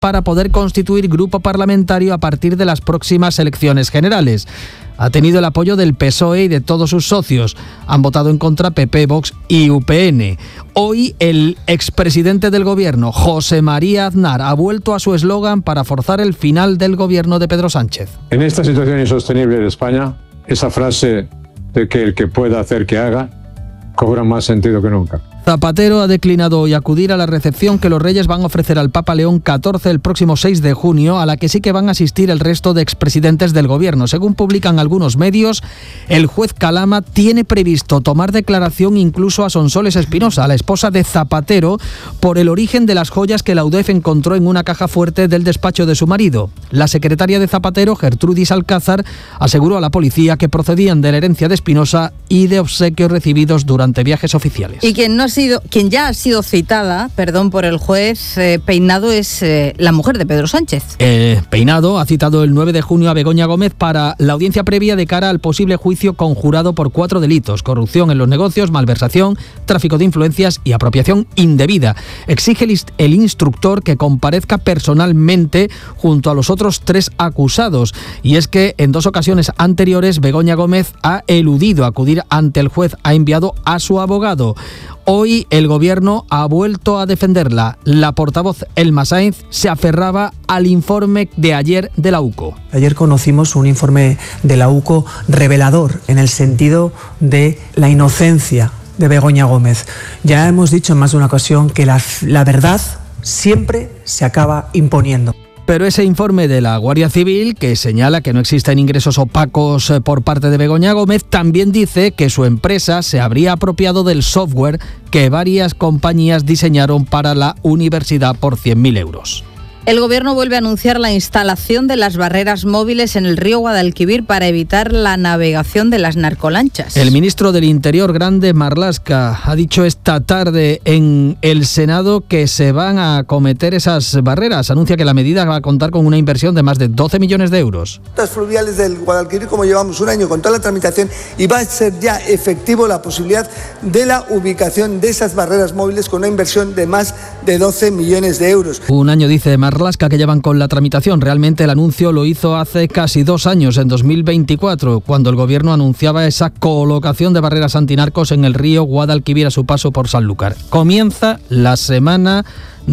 para poder constituir grupo parlamentario a partir de las próximas elecciones generales. Ha tenido el apoyo del PSOE y de todos sus socios. Han votado en contra PP, Vox y UPN. Hoy el expresidente del gobierno, José María Aznar, ha vuelto a su eslogan para forzar el final del gobierno de Pedro Sánchez. En esta situación insostenible de España, esa frase de que el que pueda hacer que haga, cobra más sentido que nunca. Zapatero ha declinado hoy acudir a la recepción que los Reyes van a ofrecer al Papa León XIV el próximo 6 de junio, a la que sí que van a asistir el resto de expresidentes del gobierno. Según publican algunos medios, el juez Calama tiene previsto tomar declaración incluso a Sonsoles Espinosa, la esposa de Zapatero, por el origen de las joyas que la UDEF encontró en una caja fuerte del despacho de su marido. La secretaria de Zapatero, Gertrudis Alcázar, aseguró a la policía que procedían de la herencia de Espinosa y de obsequios recibidos durante viajes oficiales. Y quien ya ha sido citada, por el juez Peinado, es la mujer de Pedro Sánchez. Peinado ha citado el 9 de junio a Begoña Gómez para la audiencia previa de cara al posible juicio conjurado por 4 delitos: corrupción en los negocios, malversación, tráfico de influencias y apropiación indebida. Exige el instructor que comparezca personalmente junto a los otros 3 acusados. Y es que en 2 ocasiones anteriores Begoña Gómez ha eludido acudir ante el juez, ha enviado a su abogado. Hoy el gobierno ha vuelto a defenderla. La portavoz Elma Sainz se aferraba al informe de ayer de la UCO. Ayer conocimos un informe de la UCO revelador en el sentido de la inocencia de Begoña Gómez. Ya hemos dicho en más de una ocasión que la verdad siempre se acaba imponiendo. Pero ese informe de la Guardia Civil, que señala que no existen ingresos opacos por parte de Begoña Gómez, también dice que su empresa se habría apropiado del software que varias compañías diseñaron para la universidad por 100.000 euros. El gobierno vuelve a anunciar la instalación de las barreras móviles en el río Guadalquivir para evitar la navegación de las narcolanchas. El ministro del Interior, Grande Marlaska, ha dicho esta tarde en el Senado que se van a acometer esas barreras. Anuncia que la medida va a contar con una inversión de más de 12 millones de euros. Las fluviales del Guadalquivir, como llevamos un año con toda la tramitación, y va a ser ya efectivo la posibilidad de la ubicación de esas barreras móviles con una inversión de más de 12 millones de euros. Un año, dice Marlaska, que llevan con la tramitación. Realmente el anuncio lo hizo hace casi 2 años, en 2024, cuando el gobierno anunciaba esa colocación de barreras antinarcos en el río Guadalquivir a su paso por Sanlúcar. Comienza la semana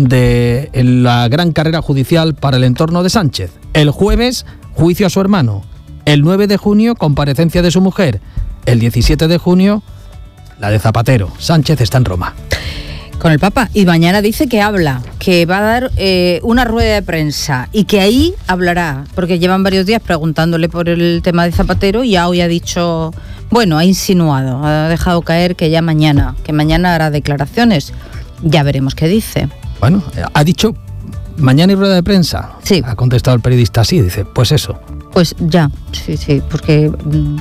de la gran carrera judicial para el entorno de Sánchez. El jueves, juicio a su hermano. El 9 de junio, comparecencia de su mujer. El 17 de junio, la de Zapatero. Sánchez está en Roma con el Papa, y mañana dice que va a dar una rueda de prensa y que ahí hablará, porque llevan varios días preguntándole por el tema de Zapatero y ya hoy ha dicho, ha insinuado, ha dejado caer que mañana hará declaraciones. Ya veremos qué dice. Bueno, ha dicho mañana hay rueda de prensa. Sí. Ha contestado el periodista así, dice, pues eso. Pues ya, sí, porque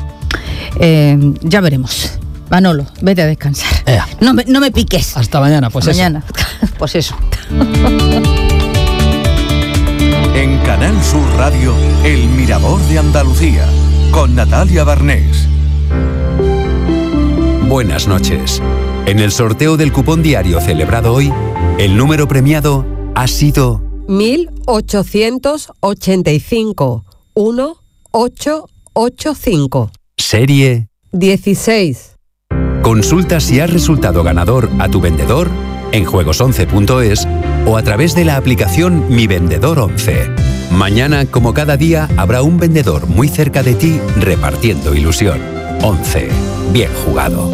ya veremos. Manolo, vete a descansar. No me piques. Hasta mañana, pues eso. Mañana, pues eso. En Canal Sur Radio, El Mirador de Andalucía, con Natalia Barnés. Buenas noches. En el sorteo del cupón diario celebrado hoy, el número premiado ha sido 1885 1885. Serie 16. Consulta si has resultado ganador a tu vendedor en juegos11.es o a través de la aplicación Mi Vendedor 11. Mañana, como cada día, habrá un vendedor muy cerca de ti repartiendo ilusión. 11. Bien jugado.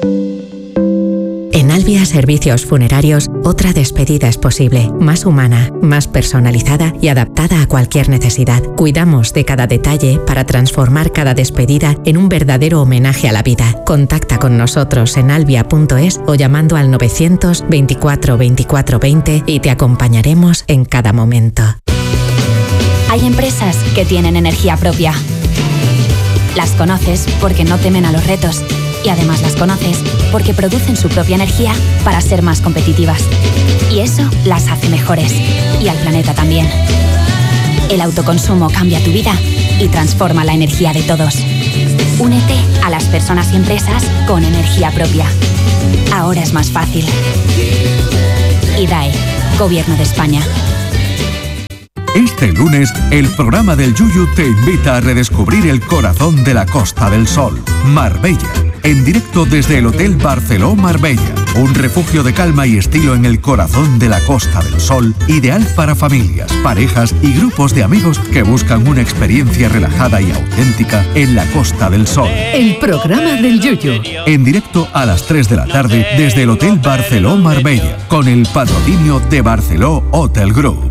En Albia Servicios Funerarios, otra despedida es posible, más humana, más personalizada y adaptada a cualquier necesidad. Cuidamos de cada detalle para transformar cada despedida en un verdadero homenaje a la vida. Contacta con nosotros en albia.es o llamando al 924 24 20 y te acompañaremos en cada momento. Hay empresas que tienen energía propia. Las conoces porque no temen a los retos. Y además las conoces porque producen su propia energía para ser más competitivas. Y eso las hace mejores. Y al planeta también. El autoconsumo cambia tu vida y transforma la energía de todos. Únete a las personas y empresas con energía propia. Ahora es más fácil. IDAE, Gobierno de España. Este lunes, el programa del Yuyu te invita a redescubrir el corazón de la Costa del Sol, Marbella. En directo desde el Hotel Barceló Marbella, un refugio de calma y estilo en el corazón de la Costa del Sol, ideal para familias, parejas y grupos de amigos que buscan una experiencia relajada y auténtica en la Costa del Sol. El programa del Yuyu. En directo a las 3 de la tarde desde el Hotel Barceló Marbella, con el patrocinio de Barceló Hotel Group.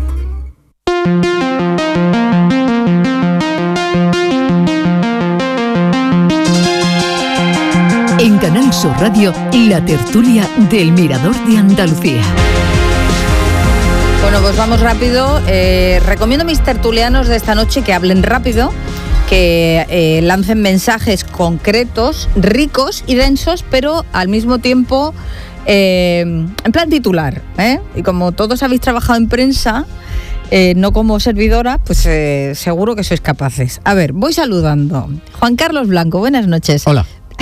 En Canal Sur Radio, la tertulia del Mirador de Andalucía. Bueno, pues vamos rápido. Recomiendo a mis tertulianos de esta noche que hablen rápido, que lancen mensajes concretos, ricos y densos, pero al mismo tiempo en plan titular, ¿eh? Y como todos habéis trabajado en prensa, no como servidora, pues seguro que sois capaces. A ver, voy saludando. Juan Carlos Blanco, buenas noches. Hola.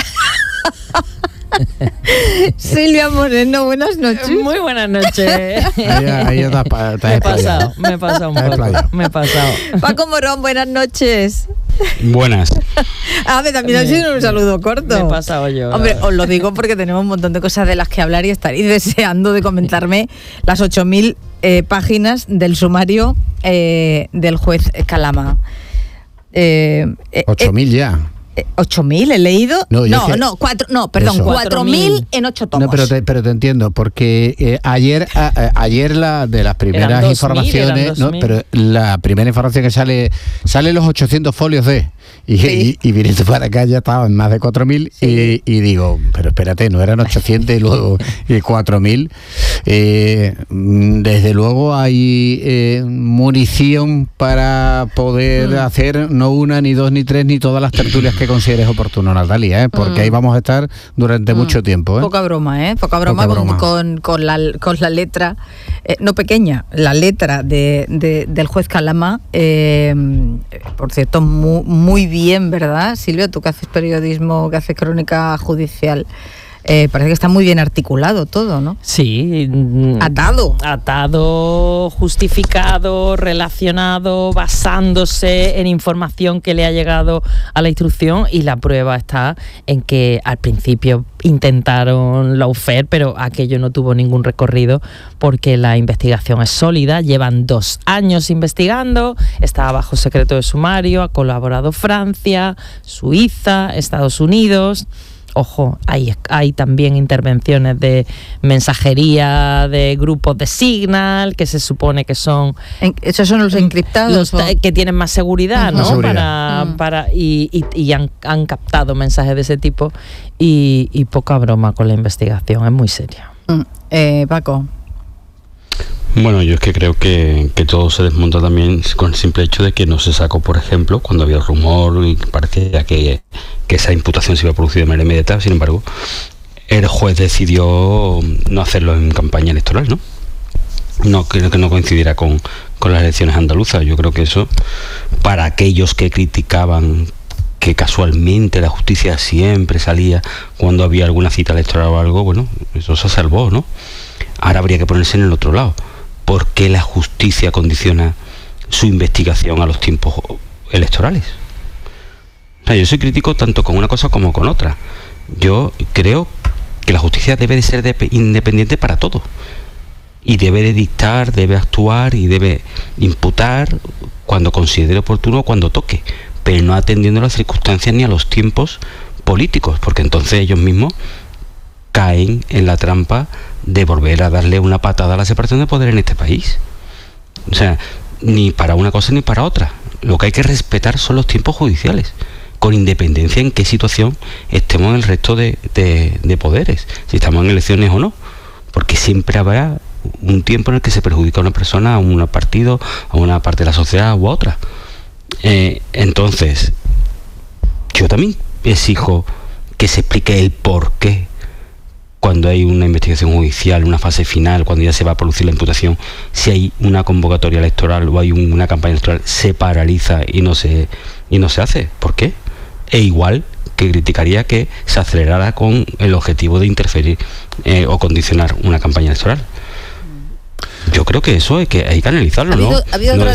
Silvia Moreno, buenas noches. Muy buenas noches. Ahí me he pasado un poco. Paco Morón, buenas noches. Buenas. A ver, también ha sido un saludo corto. Me he pasado yo. Hombre, os lo digo porque tenemos un montón de cosas de las que hablar y estaréis deseando de comentarme las 8.000 páginas del sumario del juez Calama. 8.000 ya. 8.000 he leído. No, 4.000 en 8 tomos. No, pero te entiendo, porque ayer la de las primeras informaciones, no, pero la primera información que sale los 800 folios de y viniendo para acá ya estaba en más de 4.000 y digo, pero espérate, no eran 800 y luego 4.000. Desde luego hay munición para poder hacer no una, ni dos, ni tres, ni todas las tertulias que consideres oportuno, Natalia, porque ahí vamos a estar durante mucho tiempo. Poca broma, Poca broma. Con la letra, no pequeña, la letra del juez Calama, por cierto, muy bien, ¿verdad, Silvia? Tú que haces periodismo, que haces crónica judicial. Parece que está muy bien articulado todo, ¿no? Sí. Atado, justificado, relacionado, basándose en información que le ha llegado a la instrucción, y la prueba está en que al principio intentaron lawfare, pero aquello no tuvo ningún recorrido porque la investigación es sólida, llevan 2 años investigando, está bajo secreto de sumario, ha colaborado Francia, Suiza, Estados Unidos. Ojo, hay también intervenciones de mensajería de grupos de Signal, que se supone que son... ¿Esos son los encriptados? Que tienen más seguridad, ¿no? Seguridad. Y han captado mensajes de ese tipo, y poca broma con la investigación, es muy seria. Paco. Bueno, yo es que creo que todo se desmonta también con el simple hecho de que no se sacó, por ejemplo, cuando había el rumor y parecía que esa imputación se iba a producir de manera inmediata. Sin embargo, el juez decidió no hacerlo en campaña electoral, ¿no? No creo que no coincidiera con las elecciones andaluzas. Yo creo que eso, para aquellos que criticaban que casualmente la justicia siempre salía cuando había alguna cita electoral o algo, bueno, eso se salvó, ¿no? Ahora habría que ponerse en el otro lado. ¿Por qué la justicia condiciona su investigación a los tiempos electorales? O sea, yo soy crítico tanto con una cosa como con otra. Yo creo que la justicia debe de ser independiente para todo. Y debe de dictar, debe actuar y debe imputar cuando considere oportuno, cuando toque. Pero no atendiendo a las circunstancias ni a los tiempos políticos, porque entonces ellos mismos caen en la trampa de volver a darle una patada a la separación de poder en este país. O sea, ni para una cosa ni para otra. Lo que hay que respetar son los tiempos judiciales, con independencia en qué situación estemos en el resto de poderes, si estamos en elecciones o no, porque siempre habrá un tiempo en el que se perjudica a una persona, a un partido, a una parte de la sociedad u a otra. Entonces, yo también exijo que se explique el por qué, cuando hay una investigación judicial, una fase final, cuando ya se va a producir la imputación, si hay una convocatoria electoral o hay una campaña electoral, se paraliza y no se hace. ¿Por qué? E igual que criticaría que se acelerara con el objetivo de interferir o condicionar una campaña electoral. yo creo que eso hay que analizarlo, ha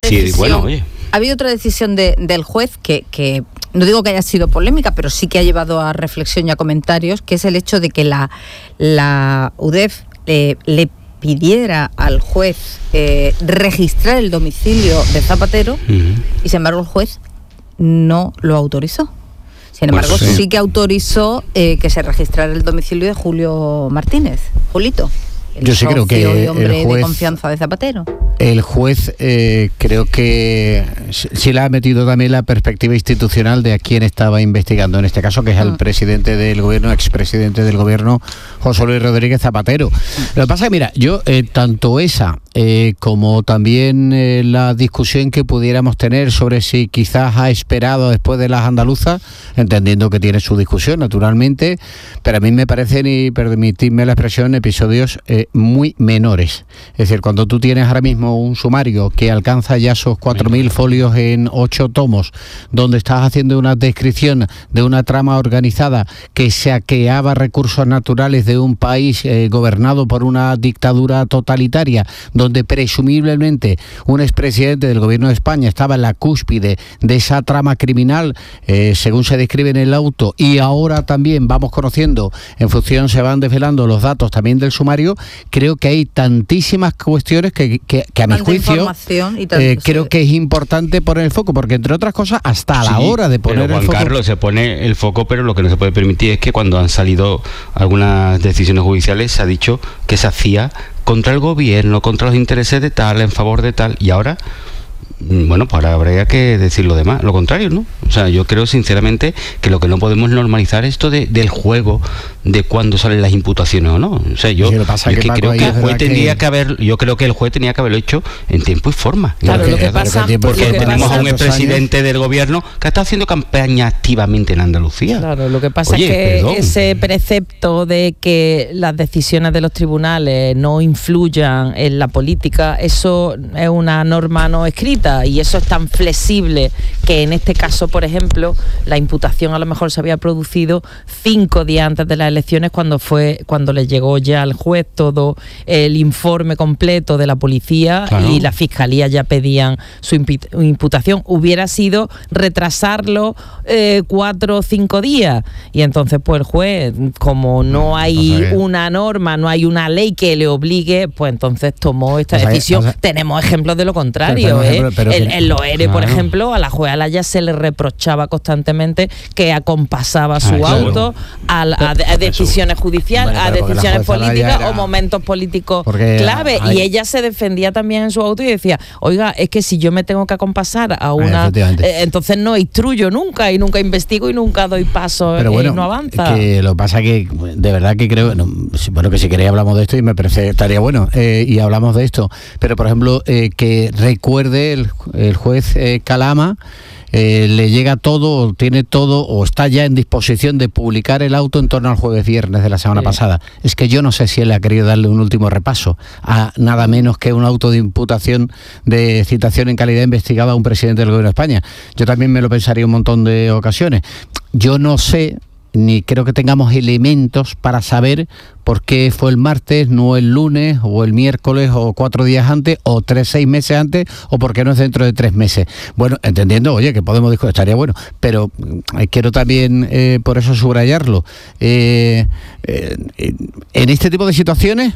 habido otra decisión del juez que no digo que haya sido polémica, pero sí que ha llevado a reflexión y a comentarios, que es el hecho de que la UDEF le pidiera al juez registrar el domicilio de Zapatero, y sin embargo el juez no lo autorizó. Sin embargo, sí que autorizó que se registrara el domicilio de Julio Martínez, Julito. Yo sí creo que el hombre de confianza de Zapatero. El juez creo que sí le ha metido también la perspectiva institucional de a quién estaba investigando, en este caso, que es el presidente del gobierno, expresidente del gobierno, José Luis Rodríguez Zapatero. Lo que pasa es que, mira, yo tanto esa como también la discusión que pudiéramos tener sobre si quizás ha esperado después de las andaluzas, entendiendo que tiene su discusión, naturalmente, pero a mí me parecen, y permitidme la expresión, episodios muy menores. Es decir, cuando tú tienes ahora mismo un sumario que alcanza ya esos 4.000 folios en 8 tomos, donde estás haciendo una descripción de una trama organizada que saqueaba recursos naturales de un país gobernado por una dictadura totalitaria, donde presumiblemente un expresidente del gobierno de España estaba en la cúspide de esa trama criminal, según se describe en el auto, y ahora también vamos conociendo, en función se van desvelando los datos también del sumario. Creo que hay tantísimas cuestiones que a mi juicio creo que es importante poner el foco, porque entre otras cosas, hasta a la hora de poner pero el foco... Juan Carlos, se pone el foco, pero lo que no se puede permitir es que cuando han salido algunas decisiones judiciales se ha dicho que se hacía contra el gobierno, contra los intereses de tal, en favor de tal, y ahora... Bueno, pues ahora habría que decir lo demás, lo contrario, ¿no? O sea, yo creo sinceramente que lo que no podemos normalizar es esto del juego de cuándo salen las imputaciones o no. O sea, yo creo que el juez tendría que haberlo hecho en tiempo y forma. Claro, lo que pasa, porque tenemos a un expresidente del gobierno que está haciendo campaña activamente en Andalucía. Claro, lo que pasa es que ese precepto de que las decisiones de los tribunales no influyan en la política, eso es una norma no escrita. Y eso es tan flexible que en este caso, por ejemplo, la imputación a lo mejor se había producido 5 días antes de las elecciones, cuando le llegó ya al juez todo el informe completo de la policía, claro, y la fiscalía ya pedían su imputación. Hubiera sido retrasarlo 4 o 5 días, y entonces pues el juez, como no hay una norma, no hay una ley que le obligue, pues entonces tomó esta decisión. Tenemos ejemplos de lo contrario, en Loere, por ejemplo, a la jueza Alaya se le reprochaba constantemente que acompasaba su auto a decisiones judiciales, a decisiones políticas o momentos políticos clave, y ella se defendía también en su auto y decía, oiga, es que si yo me tengo que acompasar a una... entonces no instruyo nunca, y nunca investigo, y nunca doy paso, pero bueno, no avanza. Que lo pasa que, de verdad que creo, que si queréis hablamos de esto, y me parece estaría bueno, y hablamos de esto, pero por ejemplo, que recuerde el juez Calama, le llega todo, tiene todo, o está ya en disposición de publicar el auto en torno al jueves viernes de la semana pasada. Es que yo no sé si él ha querido darle un último repaso a nada menos que un auto de imputación de citación en calidad investigada a un presidente del gobierno de España. Yo también me lo pensaría un montón de ocasiones. Yo no sé, ni creo que tengamos elementos para saber por qué fue el martes, no el lunes, o el miércoles, o 4 días antes, o 6 meses antes, o por qué no es dentro de 3 meses. Bueno, entendiendo, oye, que podemos discutir, estaría bueno, pero quiero también, por eso subrayarlo, en este tipo de situaciones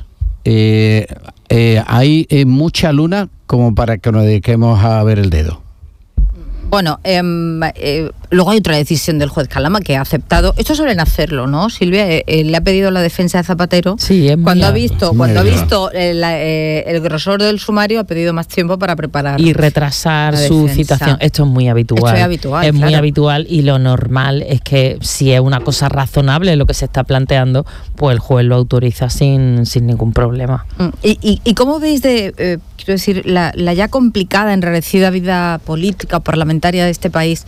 hay mucha luna como para que nos dediquemos a ver el dedo. Bueno, luego hay otra decisión del juez Calama que ha aceptado. Esto suelen hacerlo, ¿no, Silvia? Le ha pedido la defensa de Zapatero. Sí, cuando ha visto el grosor del sumario, ha pedido más tiempo para preparar y retrasar su citación. Esto es muy habitual. Es muy habitual, y lo normal es que si es una cosa razonable lo que se está planteando, pues el juez lo autoriza sin ningún problema. ¿Y cómo veis quiero decir, la ya complicada, enrarecida vida política parlamentaria de este país?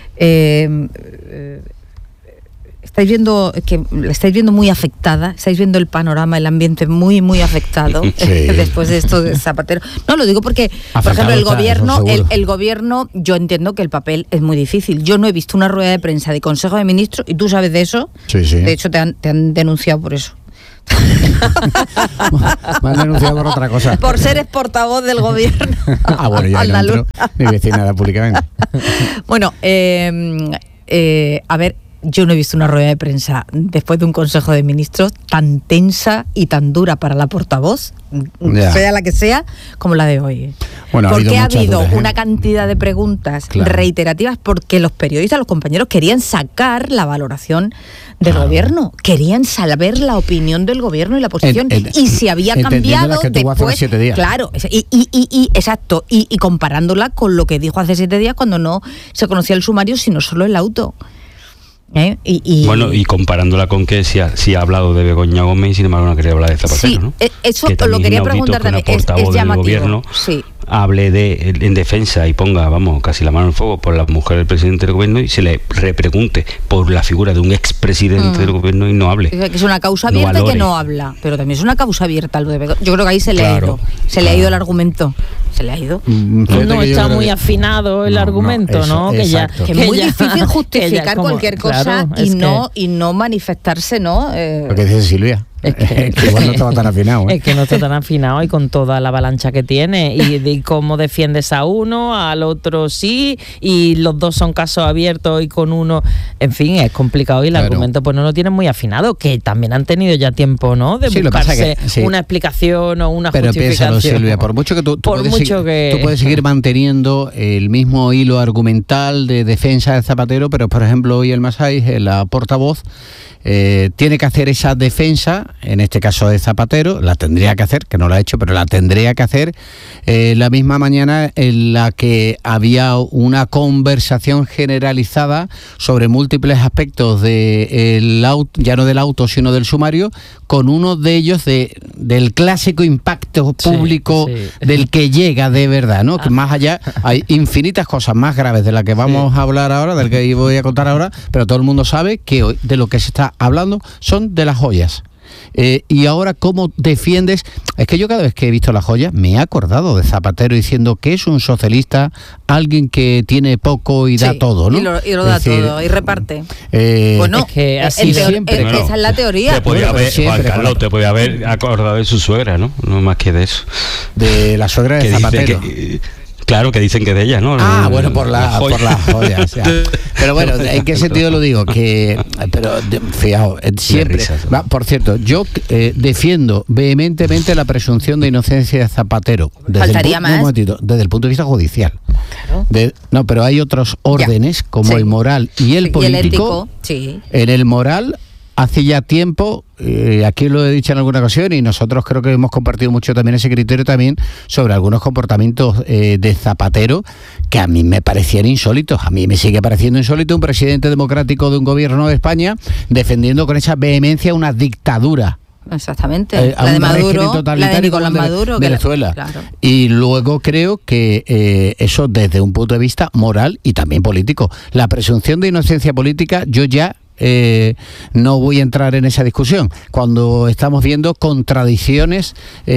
Estáis viendo muy afectada, estáis viendo el panorama, el ambiente muy, muy afectado después de esto de Zapatero. No, lo digo porque, por ejemplo, el gobierno, yo entiendo que el papel es muy difícil. Yo no he visto una rueda de prensa de Consejo de Ministros, y tú sabes de eso. Sí. De hecho, te han denunciado por eso. Me han denunciado por otra cosa. Por ser portavoz del gobierno. Bueno, ya no entro ni decir nada públicamente. Bueno, a ver, yo no he visto una rueda de prensa después de un Consejo de Ministros tan tensa y tan dura para la portavoz, sea la que sea, como la de hoy. Bueno, porque ha habido una cantidad de preguntas reiterativas porque los periodistas, los compañeros querían sacar la valoración del gobierno, querían saber la opinión del gobierno y la posición y si había cambiado que tuvo después. Hace 7 días. Claro, y exacto, y comparándola con lo que dijo hace 7 días cuando no se conocía el sumario, sino solo el auto. Bueno, y comparándola con que si ha hablado de Begoña Gómez y sin embargo no quería hablar de Zapatero, ¿no? Eso que lo quería preguntar también, es llamativo. Gobierno, hable en defensa y ponga, casi la mano en el fuego por la mujer del presidente del gobierno y se le repregunte por la figura de un expresidente del gobierno y no hable. Que es una causa abierta y que no habla, pero también es una causa abierta lo de Begoña. Yo creo que ahí se le ha ido el argumento. Se le ha ido. No está muy afinado el argumento, ¿no? Que es muy difícil justificar cualquier cosa y no manifestarse, ¿no? Lo que dice Silvia. Es que igual no estaba tan afinado. Es que no está tan afinado y con toda la avalancha que tiene y de cómo defiendes a uno, al otro sí, y los dos son casos abiertos y con uno, en fin, es complicado y el argumento pues no lo tienen muy afinado, que también han tenido ya tiempo, ¿no? De buscarse una explicación o una justificación. Pero piénsalo, Silvia, por mucho que tú puedes seguir manteniendo el mismo hilo argumental de defensa de Zapatero, pero por ejemplo hoy el Massáis, la portavoz, tiene que hacer esa defensa, en este caso de Zapatero, la tendría que hacer, que no la ha hecho, pero la tendría que hacer la misma mañana en la que había una conversación generalizada sobre múltiples aspectos del auto, ya no del auto, sino del sumario, con uno de ellos del clásico impacto público del que llega de verdad, ¿no? Que más allá hay infinitas cosas más graves de las que vamos a hablar ahora, del que voy a contar ahora, pero todo el mundo sabe que hoy de lo que se está hablando son de las joyas. Y ahora, ¿cómo defiendes? Es que yo cada vez que he visto las joyas me he acordado de Zapatero diciendo que es un socialista, alguien que tiene poco y da todo, ¿no? Y lo da todo, y reparte. Bueno, es que así siempre. Esa es la teoría. Juan Carlos, te podía haber acordado de su suegra, ¿no? No más que de eso. De la suegra de Zapatero. Claro, que dicen que de ella, ¿no? Bueno, por las joyas. Pero bueno, ¿en qué sentido lo digo? Fijaos, siempre. Por cierto, yo defiendo vehementemente la presunción de inocencia de Zapatero. Faltaría más. Desde el punto de vista judicial. Claro. Pero hay otros órdenes, como el moral y el político. Y el ético, sí. En el moral, hace ya tiempo, aquí lo he dicho en alguna ocasión y nosotros creo que hemos compartido mucho también ese criterio también sobre algunos comportamientos de Zapatero que a mí me parecían insólitos. A mí me sigue pareciendo insólito un presidente democrático de un gobierno de España defendiendo con esa vehemencia una dictadura. Exactamente, la de Maduro, la de Nicolás Maduro, Venezuela. Claro. Y luego creo que eso desde un punto de vista moral y también político. La presunción de inocencia política, yo ya no voy a entrar en esa discusión cuando estamos viendo contradicciones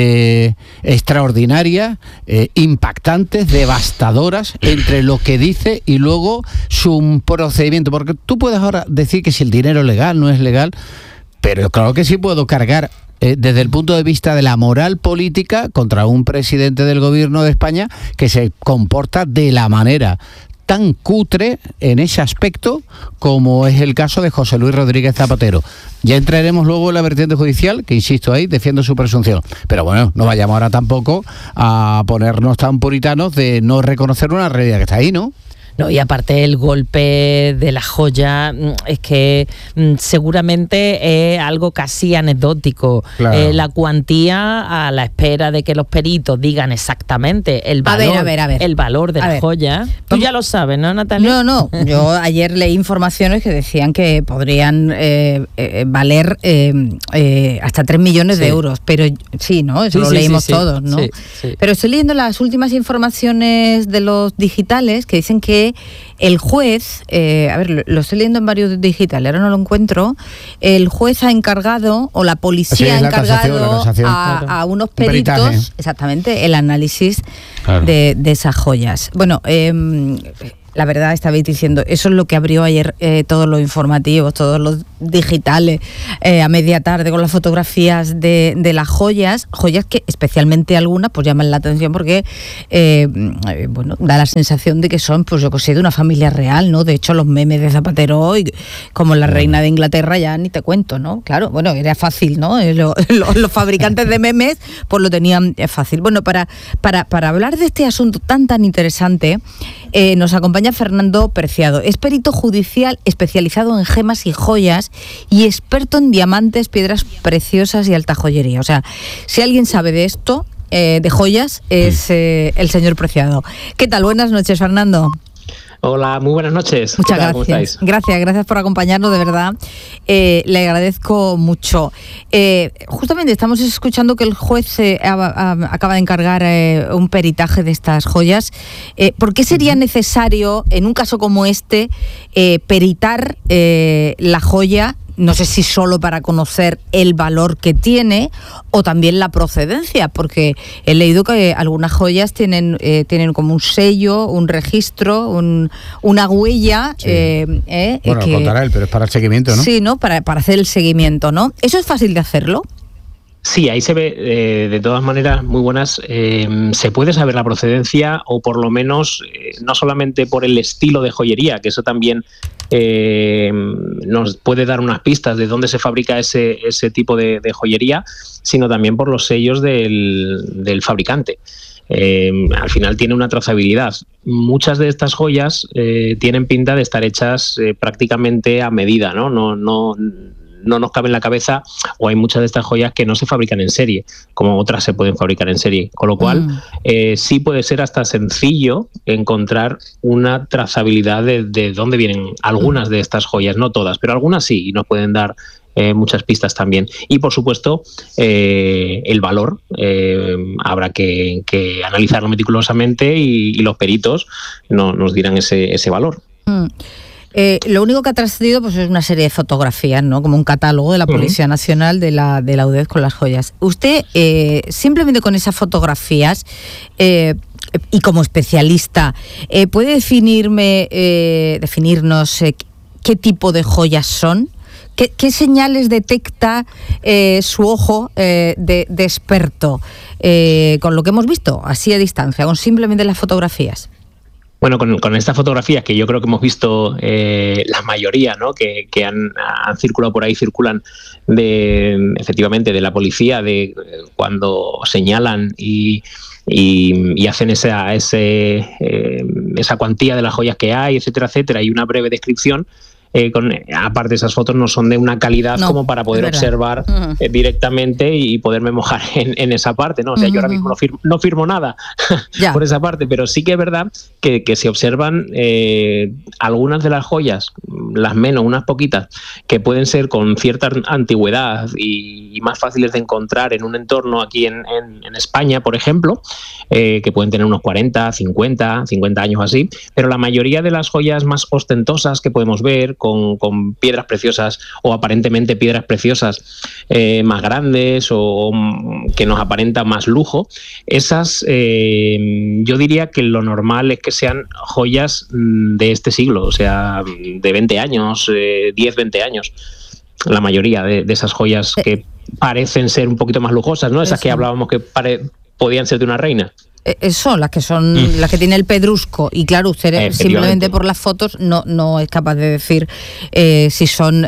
extraordinarias, impactantes, devastadoras entre lo que dice y luego su procedimiento, porque tú puedes ahora decir que si el dinero es legal, no es legal, pero claro que sí puedo cargar desde el punto de vista de la moral política contra un presidente del gobierno de España que se comporta de la manera tan cutre en ese aspecto como es el caso de José Luis Rodríguez Zapatero. Ya entraremos luego en la vertiente judicial, que insisto ahí, defiendo su presunción. Pero bueno, no vayamos ahora tampoco a ponernos tan puritanos de no reconocer una realidad que está ahí, ¿no? No, y aparte el golpe de la joya es que seguramente es algo casi anecdótico. Claro. La cuantía a la espera de que los peritos digan exactamente el valor, el valor de la joya. Tú ya lo sabes, ¿no, Natalia? No. Yo ayer leí informaciones que decían que podrían valer hasta 3 millones de euros. Pero sí, ¿no? Eso lo leímos todos, ¿no? Sí. Pero estoy leyendo las últimas informaciones de los digitales que dicen que el juez, lo estoy leyendo en varios digitales, ahora no lo encuentro, el juez ha encargado, o la policía ha encargado a unos peritos, exactamente, el análisis de esas joyas. Bueno, la verdad, estabais diciendo, eso es lo que abrió ayer todos los informativos, todos los digitales, a media tarde, con las fotografías de las joyas que especialmente algunas pues llaman la atención porque da la sensación de que son, pues yo que sé, de una familia real, ¿no? De hecho, los memes de Zapatero hoy, como la reina de Inglaterra, ya ni te cuento, ¿no? Claro, bueno, era fácil, ¿no? Los fabricantes de memes pues lo tenían fácil. Bueno, para hablar de este asunto tan interesante, nos acompaña Fernando Preciado, es perito judicial especializado en gemas y joyas y experto en diamantes, piedras preciosas y alta joyería. O sea, si alguien sabe de esto, de joyas, es el señor Preciado. ¿Qué tal? Buenas noches, Fernando. Hola, muy buenas noches. Muchas gracias. ¿Cómo estáis? Gracias por acompañarnos, de verdad. Le agradezco mucho. Justamente estamos escuchando que el juez acaba de encargar un peritaje de estas joyas. ¿Por qué sería necesario, en un caso como este, peritar la joya? No sé si solo para conocer el valor que tiene o también la procedencia, porque he leído que algunas joyas tienen como un sello, un registro, una huella. Sí. Bueno, lo contará él, pero es para el seguimiento, ¿no? Sí, ¿no? Para hacer el seguimiento, ¿no? ¿Eso es fácil de hacerlo? Sí, ahí se ve, de todas maneras, muy buenas. Se puede saber la procedencia o por lo menos, no solamente por el estilo de joyería, que eso también nos puede dar unas pistas de dónde se fabrica ese tipo de joyería, sino también por los sellos del fabricante. Al final tiene una trazabilidad. Muchas de estas joyas tienen pinta de estar hechas prácticamente a medida, ¿no? No nos cabe en la cabeza, o hay muchas de estas joyas que no se fabrican en serie, como otras se pueden fabricar en serie, con lo cual sí puede ser hasta sencillo encontrar una trazabilidad de dónde vienen algunas de estas joyas, no todas, pero algunas sí, y nos pueden dar muchas pistas también. Y por supuesto, el valor, habrá que analizarlo meticulosamente y los peritos nos dirán ese valor. Lo único que ha trascendido pues es una serie de fotografías, ¿no? Como un catálogo de la Policía Nacional de la UDEZ con las joyas. Usted, simplemente con esas fotografías y como especialista, ¿puede definirnos qué tipo de joyas son? ¿Qué señales detecta su ojo de experto con lo que hemos visto así a distancia, con simplemente las fotografías? Bueno, con estas fotografías que yo creo que hemos visto la mayoría, ¿no? que han circulado por ahí, circulan efectivamente de la policía, de cuando señalan y hacen esa cuantía de las joyas que hay, etcétera, y una breve descripción. Aparte, esas fotos no son de una calidad como para poder observar directamente y poderme mojar en esa parte, ¿no? O sea, yo ahora mismo no firmo nada por esa parte, pero sí que es verdad que se observan algunas de las joyas, las menos, unas poquitas, que pueden ser con cierta antigüedad y más fáciles de encontrar en un entorno aquí en España, por ejemplo, que pueden tener unos 40, 50 años así, pero la mayoría de las joyas más ostentosas que podemos ver, con piedras preciosas o aparentemente piedras preciosas más grandes o que nos aparenta más lujo, esas yo diría que lo normal es que sean joyas de este siglo, o sea, de 20 años, 10, 20 años. La mayoría de esas joyas que parecen ser un poquito más lujosas, ¿no? Esas que hablábamos que podían ser de una reina. Son las que tiene el pedrusco, y claro, usted simplemente por las fotos no es capaz de decir si son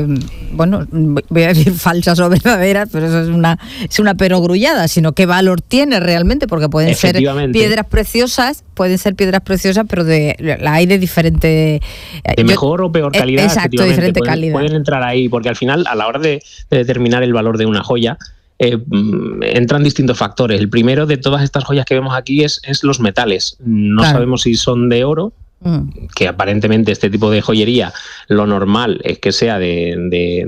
voy a decir falsas o verdaderas, pero eso es una perogrullada, sino qué valor tiene realmente, porque pueden ser piedras preciosas, pero la hay de diferente mejor o peor calidad. Exacto, diferente calidad. Pueden entrar ahí, porque al final, a la hora de determinar el valor de una joya, entran distintos factores. El primero de todas estas joyas que vemos aquí es los metales. No sabemos si son de oro, que aparentemente este tipo de joyería lo normal es que sea de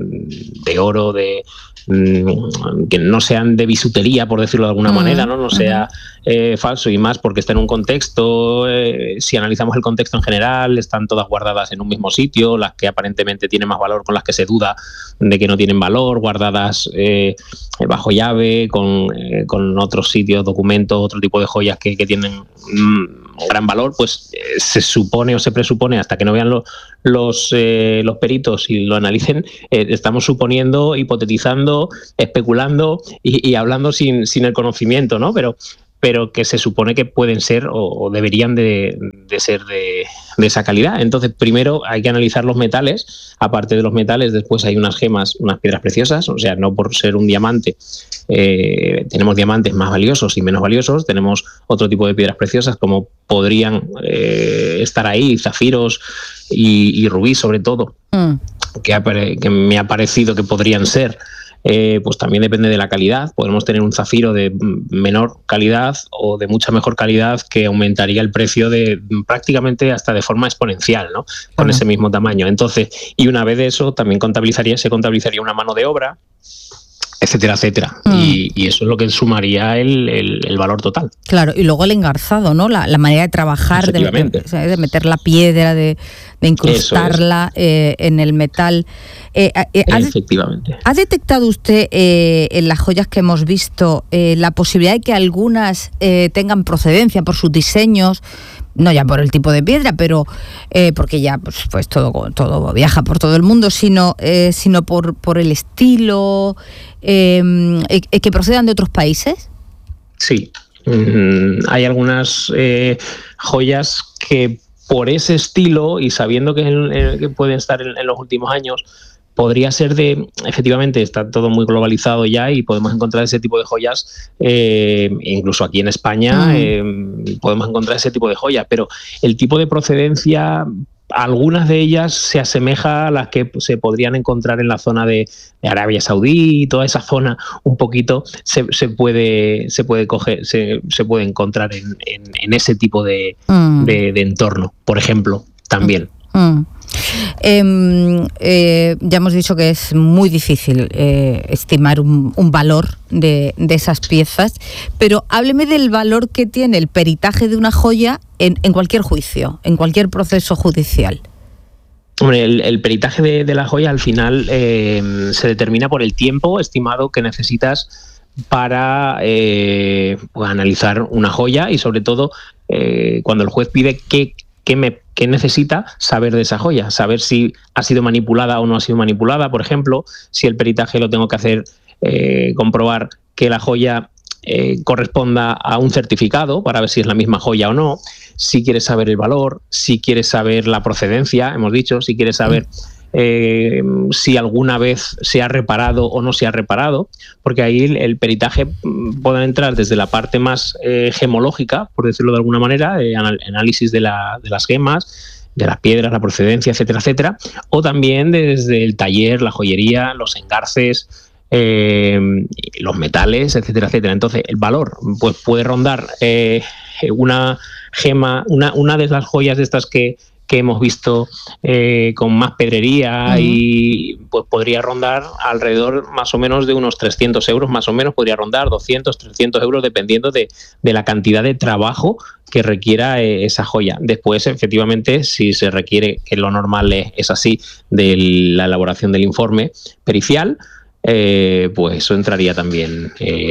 oro, que no sean de bisutería, por decirlo de alguna manera, no sea falso, y más porque está en un contexto, si analizamos el contexto en general, están todas guardadas en un mismo sitio, las que aparentemente tienen más valor con las que se duda de que no tienen valor, guardadas bajo llave, con otros sitios, documentos, otro tipo de joyas que tienen gran valor, pues se supone o se presupone, hasta que no vean los peritos y lo analicen, estamos suponiendo, hipotetizando, especulando y hablando sin el conocimiento, ¿no? Pero que se supone que pueden ser o deberían de ser de esa calidad. Entonces, primero hay que analizar los metales. Aparte de los metales, después hay unas gemas, unas piedras preciosas. O sea, no por ser un diamante tenemos diamantes más valiosos y menos valiosos. Tenemos otro tipo de piedras preciosas como podrían estar ahí, zafiros y rubí sobre todo, que me ha parecido que podrían ser. Pues también depende de la calidad. Podemos tener un zafiro de menor calidad o de mucha mejor calidad que aumentaría el precio de prácticamente hasta de forma exponencial, ¿no? Con ese mismo tamaño. Entonces, y una vez de eso también se contabilizaría una mano de obra, etcétera, etcétera. Y eso es lo que sumaría el valor total. Claro, y luego el engarzado, ¿no? La manera de trabajar, de meter la piedra, de incrustarla en el metal. Efectivamente. ¿Ha detectado usted en las joyas que hemos visto la posibilidad de que algunas tengan procedencia por sus diseños? No ya por el tipo de piedra, pero porque ya pues todo viaja por todo el mundo, sino por el estilo, que procedan de otros países. Sí, hay algunas joyas que por ese estilo y sabiendo que pueden estar en los últimos años, podría ser efectivamente, está todo muy globalizado ya y podemos encontrar ese tipo de joyas, incluso aquí en España podemos encontrar ese tipo de joyas, pero el tipo de procedencia, algunas de ellas se asemeja a las que se podrían encontrar en la zona de Arabia Saudí, toda esa zona un poquito se puede encontrar en ese tipo de entorno, por ejemplo, también. Ya hemos dicho que es muy difícil estimar un valor de esas piezas, pero hábleme del valor que tiene el peritaje de una joya en cualquier juicio, en cualquier proceso judicial. Hombre, el peritaje de la joya al final se determina por el tiempo estimado que necesitas para analizar una joya y sobre todo cuando el juez pide qué necesita saber de esa joya, saber si ha sido manipulada o no ha sido manipulada, por ejemplo, si el peritaje lo tengo que hacer comprobar que la joya corresponda a un certificado para ver si es la misma joya o no, si quieres saber el valor, si quieres saber la procedencia, hemos dicho, si quieres saber si alguna vez se ha reparado o no se ha reparado, porque ahí el peritaje puede entrar desde la parte más gemológica, por decirlo de alguna manera, análisis de las gemas, de las piedras, la procedencia, etcétera, etcétera, o también desde el taller, la joyería, los engarces, los metales, etcétera, etcétera. Entonces el valor pues puede rondar una gema, una de las joyas de estas que hemos visto con más pedrería y pues podría rondar alrededor más o menos de unos 300 euros, más o menos podría rondar 200, 300 euros dependiendo de la cantidad de trabajo que requiera esa joya. Después, efectivamente, si se requiere, que lo normal es así, de la elaboración del informe pericial, pues eso entraría también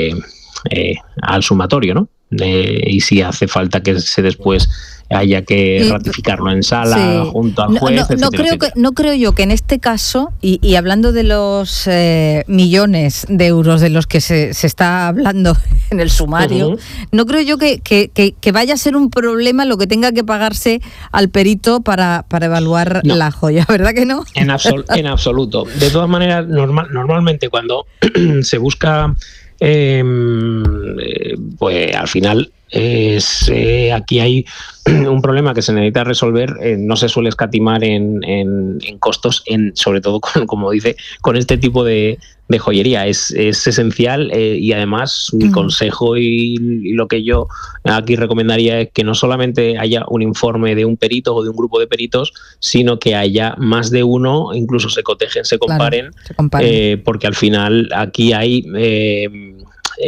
al sumatorio, ¿no? Y si hace falta que se después haya que ratificarlo en sala junto al juez, no creo yo que en este caso, y hablando de los millones de euros de los que se está hablando en el sumario, no creo yo que vaya a ser un problema lo que tenga que pagarse al perito para evaluar la joya, ¿verdad que no? En absoluto. De todas maneras, normalmente cuando se busca pues al final aquí hay un problema que se necesita resolver, no se suele escatimar en costos, sobre todo como dice, con este tipo de joyería. Es esencial y además mi consejo y lo que yo aquí recomendaría es que no solamente haya un informe de un perito o de un grupo de peritos, sino que haya más de uno, incluso se cotejen, se comparen. Porque al final aquí hay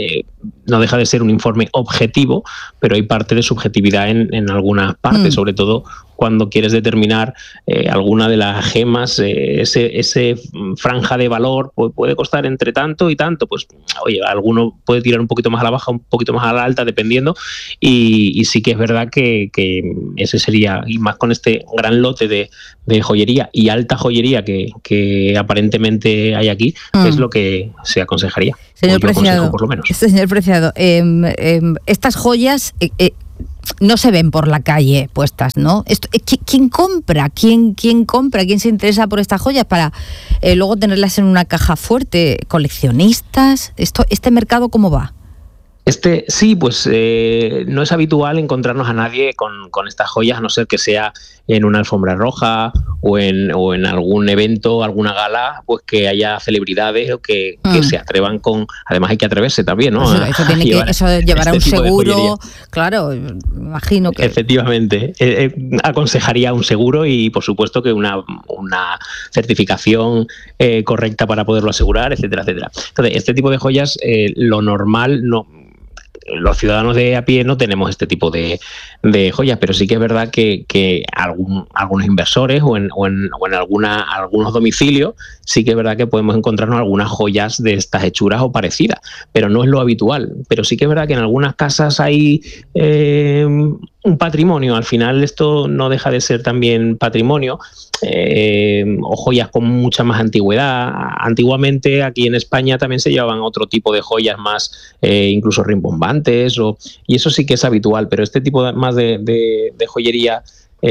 no deja de ser un informe objetivo, pero hay parte de subjetividad en algunas partes, sobre todo cuando quieres determinar alguna de las gemas, ese franja de valor puede costar entre tanto y tanto, pues oye, alguno puede tirar un poquito más a la baja, un poquito más a la alta, dependiendo, y sí que es verdad que ese sería, y más con este gran lote de joyería y alta joyería que aparentemente hay aquí, es lo que se aconsejaría. Señor Preciado, por lo menos. Señor Preciado, estas joyas no se ven por la calle puestas, ¿no? ¿Quién compra? ¿Quién compra? ¿Quién se interesa por estas joyas para luego tenerlas en una caja fuerte? ¿Coleccionistas? ¿Este mercado cómo va? Sí, pues no es habitual encontrarnos a nadie con estas joyas, a no ser que sea en una alfombra roja o en algún evento, alguna gala, pues que haya celebridades o que se atrevan con... Además hay que atreverse también, ¿no? Eso llevará un seguro, claro, imagino que... Efectivamente, aconsejaría un seguro y por supuesto que una certificación correcta para poderlo asegurar, etcétera, etcétera. Entonces, este tipo de joyas, lo normal no... Los ciudadanos de a pie no tenemos este tipo de joyas, pero sí que es verdad que algunos inversores o en algunos domicilios sí que es verdad que podemos encontrarnos algunas joyas de estas hechuras o parecidas, pero no es lo habitual. Pero sí que es verdad que en algunas casas hay un patrimonio. Al final esto no deja de ser también patrimonio, o joyas con mucha más antigüedad. Antiguamente aquí en España también se llevaban otro tipo de joyas más incluso rimbombantes, y eso sí que es habitual, pero este tipo más de joyería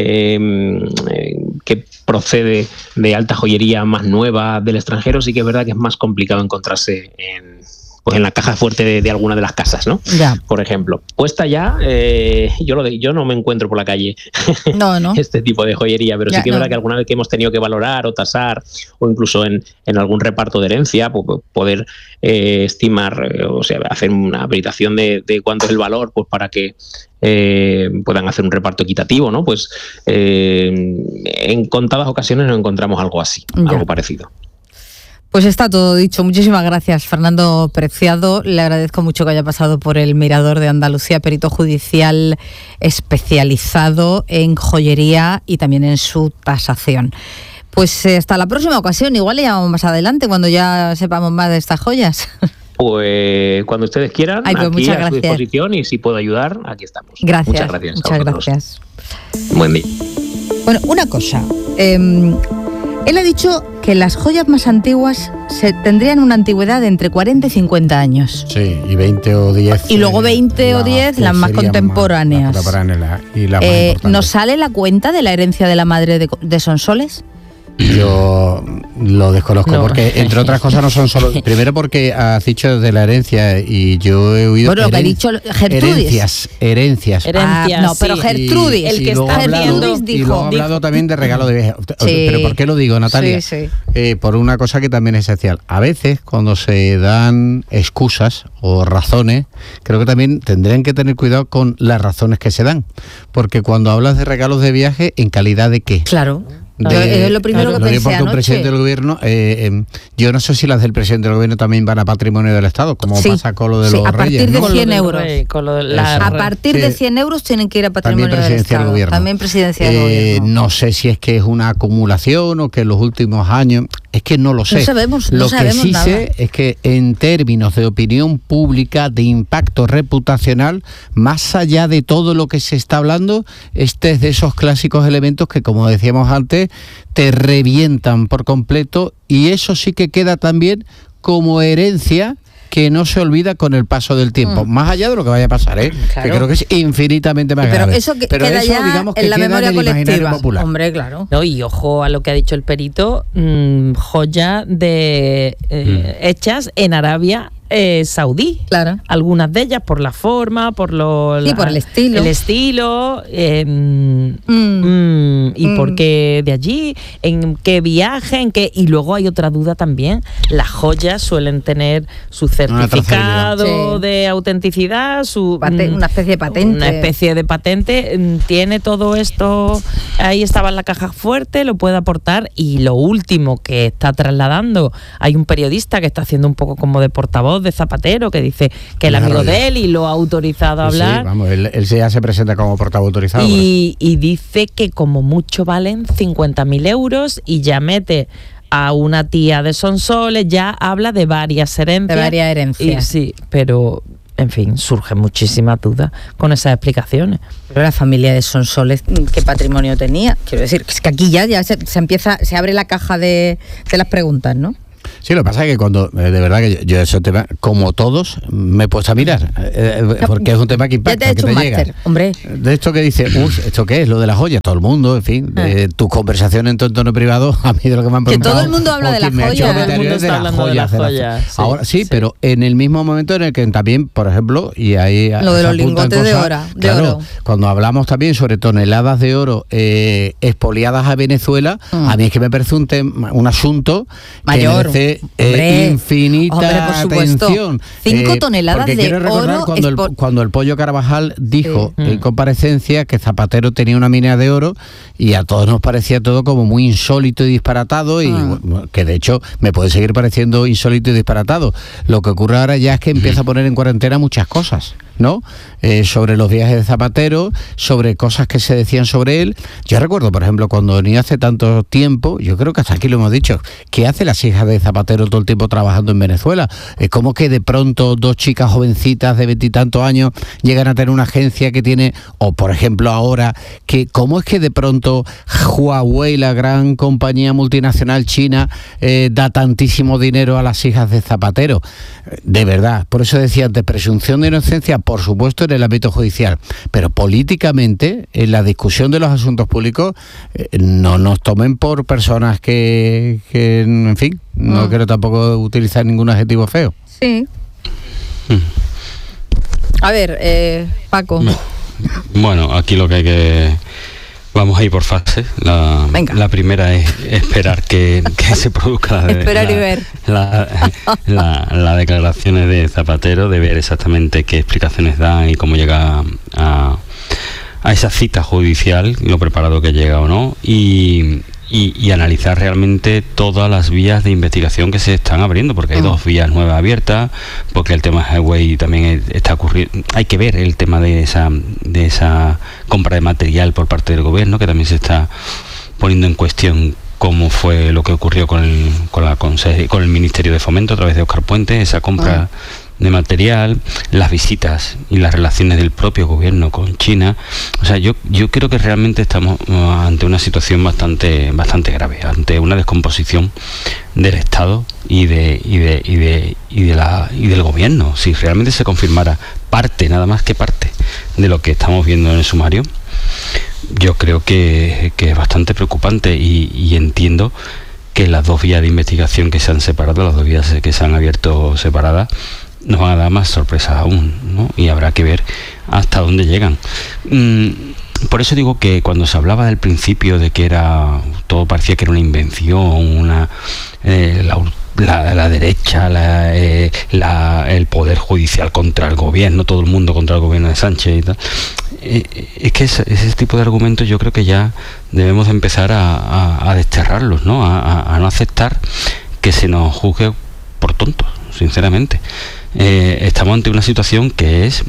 que procede de alta joyería más nueva del extranjero, sí que es verdad que es más complicado encontrarse en la caja fuerte de alguna de las casas, ¿no? Ya. Por ejemplo, puesta ya, yo no me encuentro por la calle no. este tipo de joyería, pero sí que es verdad que alguna vez que hemos tenido que valorar o tasar, o incluso en algún reparto de herencia, poder estimar, o sea, hacer una peritación de cuánto es el valor, pues para que puedan hacer un reparto equitativo, ¿no? Pues en contadas ocasiones nos encontramos algo así, algo parecido. Pues está todo dicho. Muchísimas gracias, Fernando Preciado. Le agradezco mucho que haya pasado por el Mirador de Andalucía, perito judicial especializado en joyería y también en su tasación. Pues hasta la próxima ocasión. Igual le llamamos más adelante cuando ya sepamos más de estas joyas. Pues cuando ustedes quieran, pues aquí a su disposición, y si puedo ayudar, aquí estamos. Gracias. Muchas gracias. Muchas gracias. Buen día. Bueno, una cosa. Él ha dicho que las joyas más antiguas tendrían una antigüedad de entre 40 y 50 años. Sí, y 20 o 10. Y luego 20 o 10 las más contemporáneas. ¿Nos sale la cuenta de la herencia de la madre de Sonsoles? Yo lo desconozco, porque entre otras cosas no son solo... Primero porque has dicho de la herencia y yo he oído... Bueno, lo que ha dicho Gertrudis. Herencias. No, pero Gertrudis. El que está Gertrudis dijo... Y luego ha hablado también de regalo de viaje. Sí. ¿Pero por qué lo digo, Natalia? Sí. Por una cosa que también es esencial. A veces, cuando se dan excusas o razones, creo que también tendrían que tener cuidado con las razones que se dan. Porque cuando hablas de regalos de viaje, ¿en calidad de qué? Claro. Es lo primero que pensé porque un presidente del gobierno, yo no sé si las del presidente del gobierno también van a patrimonio del Estado, como pasa con lo de los reyes. A partir de 100 euros. A partir de 100 euros tienen que ir a patrimonio del Estado. También presidencia del gobierno. No sé si es que es una acumulación o que en los últimos años... Es que no lo sé. No sabemos Lo que sí nada. sé es que en términos de opinión pública, de impacto reputacional, más allá de todo lo que se está hablando, este es de esos clásicos elementos que, como decíamos antes, te revientan por completo, y eso sí que queda también como herencia que no se olvida con el paso del tiempo, más allá de lo que vaya a pasar, claro. Que creo que es infinitamente más grave. Pero queda ya digamos, que en la memoria colectiva. Popular. Hombre, claro. No, y ojo a lo que ha dicho el perito, joya de hechas en Arabia Saudí. Claro. Algunas de ellas por la forma, por el estilo. ¿Y por qué de allí? ¿En qué viaje? ¿En qué? Y luego hay otra duda también. Las joyas suelen tener su certificado de autenticidad, una especie de patente. Una especie de patente. Tiene todo esto, ahí estaba en la caja fuerte, lo puede aportar. Y lo último que está trasladando, hay un periodista que está haciendo un poco como de portavoz de Zapatero, que dice que el amigo de él y lo ha autorizado a hablar. Sí, vamos, él ya se presenta como portavoz autorizado. Y dice que como mucho valen 50.000 euros y ya mete a una tía de Sonsoles, ya habla de varias herencias. De varias herencias. Sí, pero en fin, surgen muchísimas dudas con esas explicaciones. Pero la familia de Sonsoles, ¿qué patrimonio tenía? Quiero decir, es que aquí ya se abre la caja de las preguntas, ¿no? Sí, lo que pasa es que cuando, de verdad que yo ese tema, como todos, me he puesto a mirar, porque es un tema que impacta, ya te he hecho que te un llega. máster, hombre. De esto que dice, ¿esto qué es? Lo de las joyas, todo el mundo, en fin, tus conversaciones en tu entorno privado, a mí de lo que me han preguntado. Que todo el mundo habla de las joyas. Todo el mundo está hablando de las joyas. Ahora sí, pero en el mismo momento en el que también, por ejemplo, y ahí lo de los lingotes de oro. Claro, cuando hablamos también sobre toneladas de oro expoliadas a Venezuela, a mí es que me parece un asunto mayor, que merece infinita atención. 5 toneladas de quiero recordar oro. cuando el Pollo Carvajal dijo en comparecencia que Zapatero tenía una mina de oro, y a todos nos parecía todo como muy insólito y disparatado, y bueno, que de hecho me puede seguir pareciendo insólito y disparatado. Lo que ocurre ahora ya es que empieza a poner en cuarentena muchas cosas, ¿no? Sobre los viajes de Zapatero, sobre cosas que se decían sobre él. Yo recuerdo, por ejemplo, cuando ni hace tanto tiempo, yo creo que hasta aquí lo hemos dicho, ¿qué hacen las hijas de Zapatero todo el tiempo trabajando en Venezuela? ¿Cómo que de pronto 2 chicas jovencitas de 20 y tantos años llegan a tener una agencia que tiene, o por ejemplo ahora, ¿cómo es que de pronto Huawei, la gran compañía multinacional china, da tantísimo dinero a las hijas de Zapatero? De verdad, por eso decía antes, presunción de inocencia, por supuesto, en el ámbito judicial, pero políticamente, en la discusión de los asuntos públicos, no nos tomen por personas que en fin, no quiero tampoco utilizar ningún adjetivo feo. Sí. A ver, Paco. Bueno, aquí lo que hay que... Vamos a ir por fases. La primera es esperar que se produzca esperar y ver las declaraciones de Zapatero, de ver exactamente qué explicaciones dan y cómo llega a esa cita judicial, lo preparado que llega o no, y analizar realmente todas las vías de investigación que se están abriendo, porque hay 2 vías nuevas abiertas, porque el tema de Huawei también está ocurriendo. Hay que ver el tema de esa compra de material por parte del gobierno, que también se está poniendo en cuestión cómo fue lo que ocurrió con el Ministerio de Fomento a través de Óscar Puente, esa compra de material, las visitas y las relaciones del propio gobierno con China. O sea, yo creo que realmente estamos ante una situación bastante grave, ante una descomposición del Estado y del gobierno. Si realmente se confirmara nada más que parte de lo que estamos viendo en el sumario, yo creo que es bastante preocupante, y entiendo que las 2 vías de investigación que se han separado, las 2 vías que se han abierto separadas, nos van a dar más sorpresas aún, ¿no? Y habrá que ver hasta dónde llegan. Por eso digo que cuando se hablaba del principio de que todo parecía que era una invención, la derecha, el poder judicial contra el gobierno, todo el mundo contra el gobierno de Sánchez y tal, es que ese tipo de argumentos yo creo que ya debemos de empezar a desterrarlos, ¿no? A no aceptar que se nos juzgue por tontos, sinceramente. Estamos ante una situación que es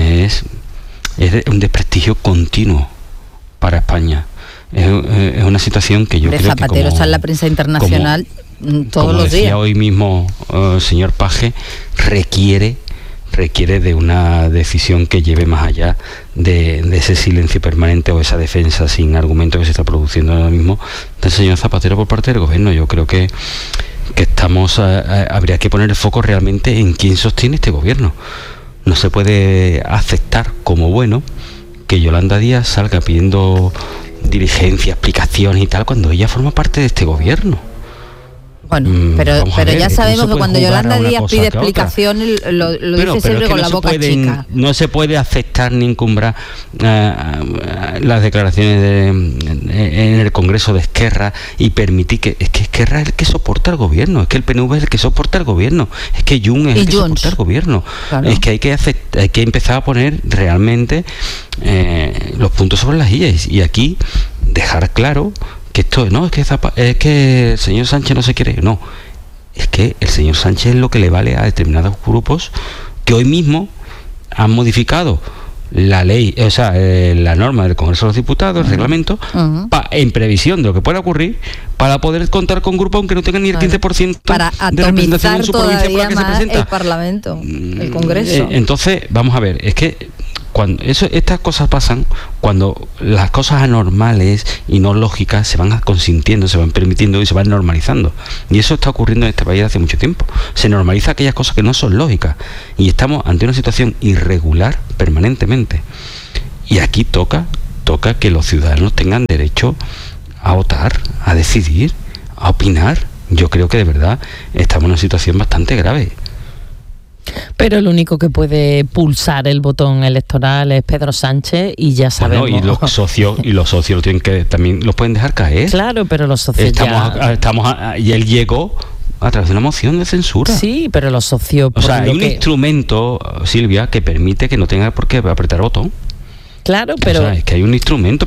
un desprestigio continuo para España. Es una situación que yo creo Zapatero que está en la prensa internacional todos los días. Como decía hoy mismo señor Paje, requiere de una decisión que lleve más allá de ese silencio permanente o esa defensa sin argumento que se está produciendo ahora mismo del señor Zapatero por parte del gobierno. Yo creo que habría que poner el foco realmente en quién sostiene este gobierno. No se puede aceptar como bueno que Yolanda Díaz salga pidiendo diligencia, explicaciones y tal, cuando ella forma parte de este gobierno. Bueno, pero ya sabemos que cuando Yolanda Díaz pide explicaciones lo dice siempre con la boca chica. No se puede aceptar ni encumbrar las declaraciones en el Congreso de Esquerra y permitir que... Es que Esquerra es el que soporta el gobierno, es que el PNV es el que soporta el gobierno, es que Junts es el que soporta el gobierno. Claro. Es que hay que empezar a poner realmente los puntos sobre las IES y aquí dejar claro que esto no es que el señor Sánchez no se quiere, no, es que el señor Sánchez es lo que le vale a determinados grupos que hoy mismo han modificado la ley, o sea, la norma del Congreso de los Diputados, el reglamento, en previsión de lo que pueda ocurrir, para poder contar con grupos aunque no tengan ni el 15% para de representación en su provincia por la que se presenta. El Parlamento, el Congreso. Entonces, vamos a ver, es que cuando estas cosas pasan, cuando las cosas anormales y no lógicas se van consintiendo, se van permitiendo y se van normalizando. Y eso está ocurriendo en este país hace mucho tiempo. Se normaliza aquellas cosas que no son lógicas. Y estamos ante una situación irregular permanentemente. Y aquí toca que los ciudadanos tengan derecho a votar, a decidir, a opinar. Yo creo que de verdad estamos en una situación bastante grave. Pero el único que puede pulsar el botón electoral es Pedro Sánchez y ya sabemos. Bueno, y los socios tienen que también los pueden dejar caer. Claro, pero los socios y él llegó a través de una moción de censura. Sí, pero los socios. O sea, hay un instrumento, Silvia, que permite que no tenga por qué apretar botón. Claro, pero... O sea, es que hay un instrumento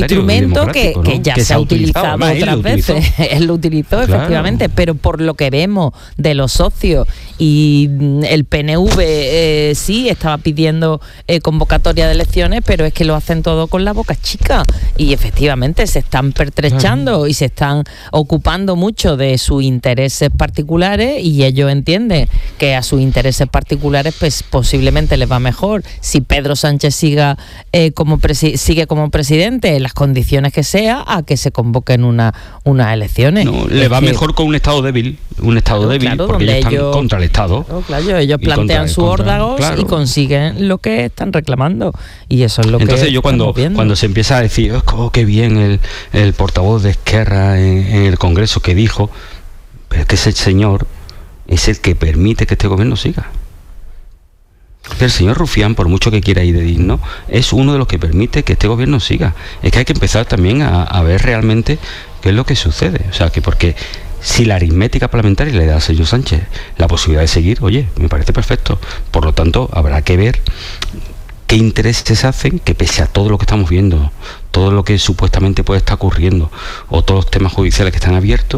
que ya se ha utilizado otras veces. Él lo utilizó, efectivamente, pero por lo que vemos de los socios y el PNV sí estaba pidiendo convocatoria de elecciones, pero es que lo hacen todo con la boca chica y efectivamente se están pertrechando y se están ocupando mucho de sus intereses particulares y ellos entienden que a sus intereses particulares pues posiblemente les va mejor si Pedro Sánchez sigue como presidente en las condiciones que sea a que se convoquen unas elecciones. No, le va mejor con un Estado débil, claro, porque ellos están contra el Estado. Claro, ellos plantean sus órdagos y consiguen lo que están reclamando y eso es lo Entonces yo cuando se empieza a decir qué bien el portavoz de Esquerra en el Congreso que dijo, pero es que ese señor es el que permite que este gobierno siga. El señor Rufián, por mucho que quiera ir de digno, es uno de los que permite que este gobierno siga. Es que hay que empezar también a ver realmente qué es lo que sucede. O sea, que porque si la aritmética parlamentaria le da al señor Sánchez la posibilidad de seguir, oye, me parece perfecto. Por lo tanto, habrá que ver qué intereses hacen que pese a todo lo que estamos viendo, todo lo que supuestamente puede estar ocurriendo, o todos los temas judiciales que están abiertos,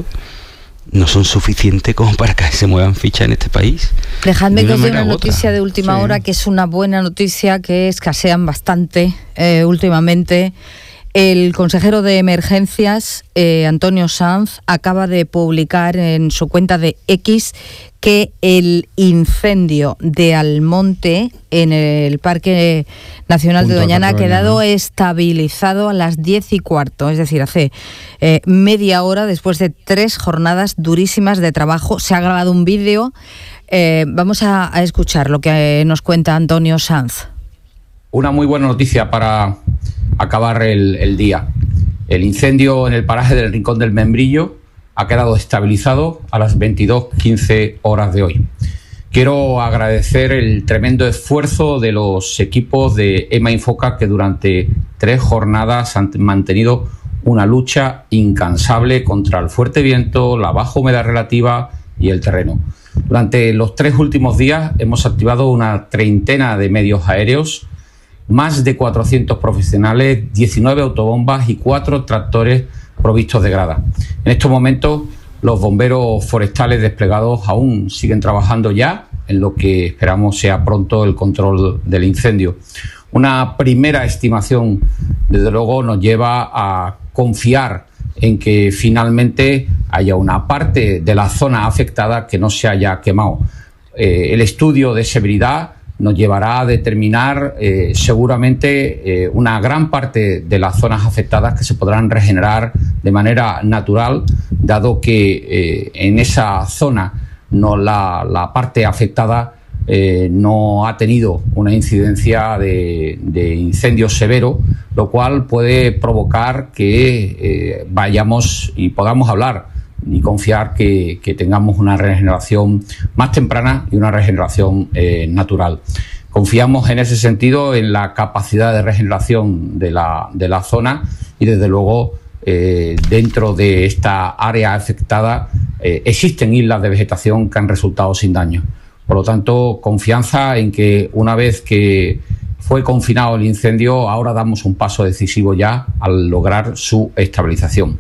no son suficientes como para que se muevan fichas en este país. Dejadme que os dé una noticia de última hora, que es una buena noticia, que escasean bastante últimamente. El consejero de Emergencias, Antonio Sanz, acaba de publicar en su cuenta de X que el incendio de Almonte en el Parque Nacional de Doñana ha quedado estabilizado a las 10:15, es decir, hace media hora, después de 3 jornadas durísimas de trabajo. Se ha grabado un vídeo. Vamos a escuchar lo que nos cuenta Antonio Sanz. Una muy buena noticia para acabar el día. El incendio en el paraje del Rincón del Membrillo ha quedado estabilizado a las 22:15 horas de hoy. Quiero agradecer el tremendo esfuerzo de los equipos de EMA Infoca que durante 3 jornadas han mantenido una lucha incansable contra el fuerte viento, la baja humedad relativa y el terreno. Durante los 3 últimos días hemos activado una treintena de medios aéreos, más de 400 profesionales, 19 autobombas y 4 tractores provistos de grada. En estos momentos, los bomberos forestales desplegados aún siguen trabajando ya en lo que esperamos sea pronto el control del incendio. Una primera estimación, desde luego, nos lleva a confiar en que finalmente haya una parte de la zona afectada que no se haya quemado. El estudio de severidad nos llevará a determinar seguramente una gran parte de las zonas afectadas que se podrán regenerar de manera natural, dado que en esa zona la parte afectada no ha tenido una incidencia de incendio severo, lo cual puede provocar que vayamos y podamos hablar y confiar que tengamos una regeneración más temprana y una regeneración natural. Confiamos en ese sentido en la capacidad de regeneración de la zona y desde luego dentro de esta área afectada existen islas de vegetación que han resultado sin daño. Por lo tanto, confianza en que una vez que fue confinado el incendio, ahora damos un paso decisivo ya al lograr su estabilización.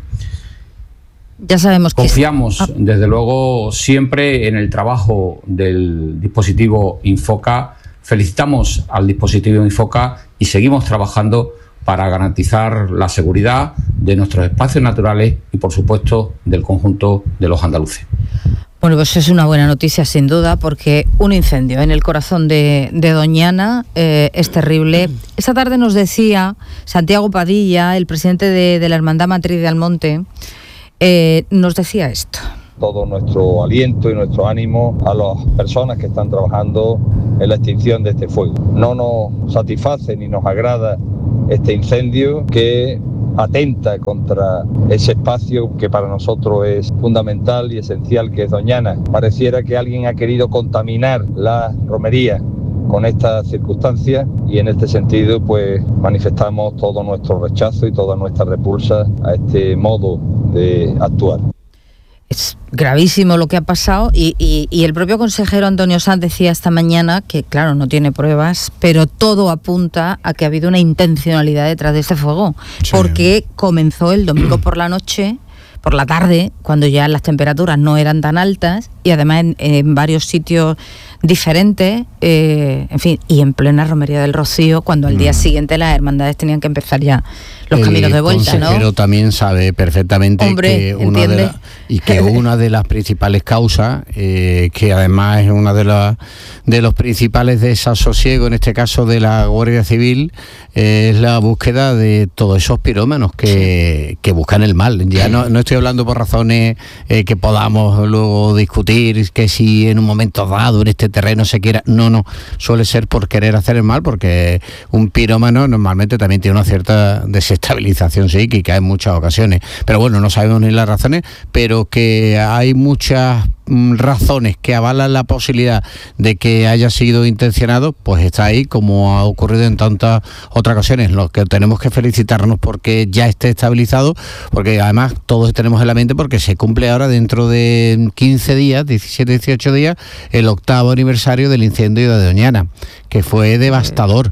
Ya sabemos que confiamos, desde luego, siempre en el trabajo del dispositivo Infoca. Felicitamos al dispositivo Infoca y seguimos trabajando para garantizar la seguridad de nuestros espacios naturales y, por supuesto, del conjunto de los andaluces. Bueno, pues es una buena noticia sin duda, porque un incendio en el corazón de Doñana es terrible. Esta tarde nos decía Santiago Padilla, el presidente de la Hermandad Matriz de Almonte, nos decía esto. Todo nuestro aliento y nuestro ánimo a las personas que están trabajando en la extinción de este fuego. No nos satisface ni nos agrada este incendio que atenta contra ese espacio que para nosotros es fundamental y esencial, que es Doñana. Pareciera que alguien ha querido contaminar la romería con estas circunstancias y en este sentido pues manifestamos todo nuestro rechazo y toda nuestra repulsa a este modo de actuar. Es gravísimo lo que ha pasado y el propio consejero Antonio Sanz decía esta mañana que, claro, no tiene pruebas, pero todo apunta a que ha habido una intencionalidad detrás de este fuego, sí, porque comenzó el domingo por la noche, por la tarde, cuando ya las temperaturas no eran tan altas y además en varios sitios diferentes, en fin, y en plena romería del Rocío, cuando al día siguiente las hermandades tenían que empezar ya los caminos de vuelta, ¿no? El consejero también sabe perfectamente, hombre, que una de las principales causas, que además es una de los principales desasosiegos, en este caso de la Guardia Civil, es la búsqueda de todos esos pirómanos que buscan el mal. Ya no estoy hablando por razones que podamos luego discutir, que si en un momento dado en este terreno se quiera, no, suele ser por querer hacer el mal, porque un pirómano normalmente también tiene una cierta desestabilización psíquica en muchas ocasiones, pero bueno, no sabemos ni las razones, pero que hay muchas razones que avalan la posibilidad de que haya sido intencionado, pues está ahí, como ha ocurrido en tantas otras ocasiones. Lo que tenemos que felicitarnos porque ya esté estabilizado, porque además todos tenemos en la mente, porque se cumple ahora dentro de 15 días, 17, 18 días, el 8º aniversario del incendio de Doñana, que fue devastador,